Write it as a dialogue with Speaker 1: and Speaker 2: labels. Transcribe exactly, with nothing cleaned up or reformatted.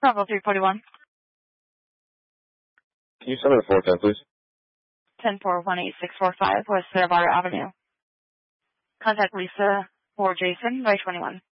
Speaker 1: Bravo three forty-one.
Speaker 2: Can you send me the four ten, please?
Speaker 1: ten four one eight six four five West Fairwater Avenue. Contact Lisa or Jason by twenty-one.